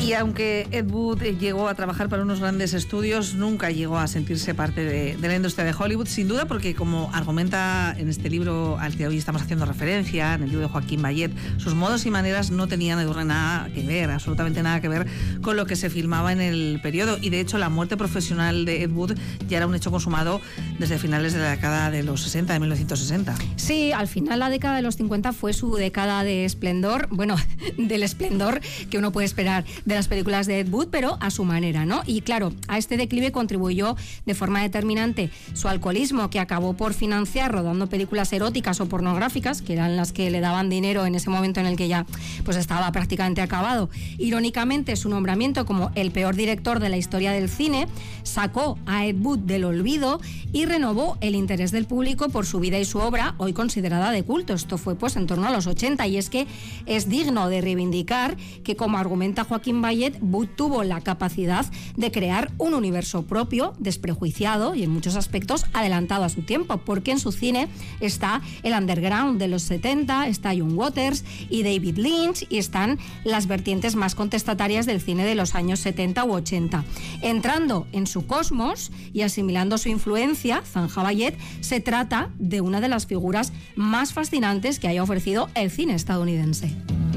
Y aunque Ed Wood llegó a trabajar para unos grandes estudios, nunca llegó a sentirse parte de la industria de Hollywood, sin duda, porque como argumenta en este libro al que hoy estamos haciendo referencia, en el libro de Joaquín Bayet, sus modos y maneras no tenían, Edurne, nada que ver, absolutamente nada que ver con lo que se filmaba en el periodo. Y de hecho la muerte profesional de Ed Wood ya era un hecho consumado desde finales de la década de los 60, de 1960. Sí, al final la década de los 50 fue su década de esplendor, bueno, del esplendor que uno puede esperar de las películas de Ed Wood, pero a su manera, ¿no? Y claro, a este declive contribuyó de forma determinante su alcoholismo, que acabó por financiar rodando películas eróticas o pornográficas, que eran las que le daban dinero en ese momento en el que ya pues estaba prácticamente acabado. Irónicamente, su nombramiento como el peor director de la historia del cine sacó a Ed Wood del olvido y renovó el interés del público por su vida y su obra, hoy considerada de culto. Esto fue pues en torno a los 80, y es que es digno de reivindicar que, como argumenta Joaquín Bayet, Wood tuvo la capacidad de crear un universo propio, desprejuiciado y en muchos aspectos adelantado a su tiempo, porque en su cine está el underground de los 70, está John Waters y David Lynch, y están las vertientes más contestatarias del cine de los años 70 u 80. Entrando en su cosmos y asimilando su influencia, Zanja Bayet se trata de una de las figuras más fascinantes que haya ofrecido el cine estadounidense.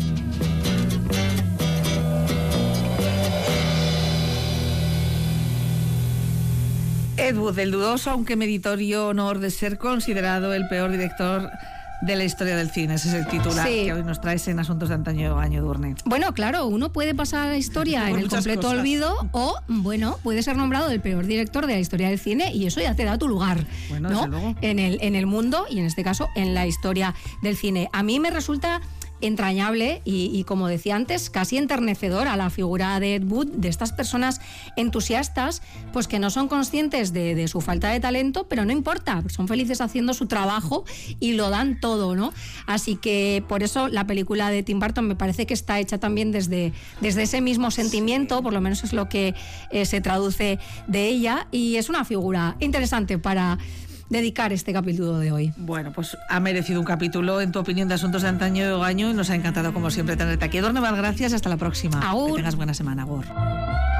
Ed Wood, el dudoso aunque meritorio honor de ser considerado el peor director de la historia del cine. Ese es el titular que hoy nos traes en Asuntos de Antaño, Edurne. Bueno, claro, uno puede pasar a la historia en el completo olvido, o, bueno, puede ser nombrado el peor director de la historia del cine, y eso ya te da tu lugar, bueno, ¿no? Desde luego. En el mundo, y en este caso en la historia del cine. A mí me resulta entrañable y, como decía antes, casi enternecedor a la figura de Ed Wood, de estas personas entusiastas, pues que no son conscientes de su falta de talento, pero no importa, son felices haciendo su trabajo y lo dan todo, ¿no? Así que por eso la película de Tim Burton me parece que está hecha también desde ese mismo sentimiento, por lo menos es lo que se traduce de ella, y es una figura interesante para dedicar este capítulo de hoy. Bueno, pues ha merecido un capítulo, en tu opinión, de Asuntos de Antaño y Ogaño, y nos ha encantado como siempre tenerte aquí. Edurne Val, gracias, hasta la próxima. Agur. Que tengas buena semana, Agur.